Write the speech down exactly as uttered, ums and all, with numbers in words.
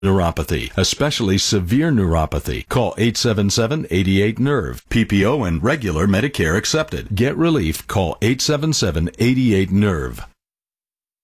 neuropathy, especially severe neuropathy. Call eight seven seven, eight eight, nerve. P P O and regular Medicare accepted. Get relief. Call eight seven seven, eight eight, nerve.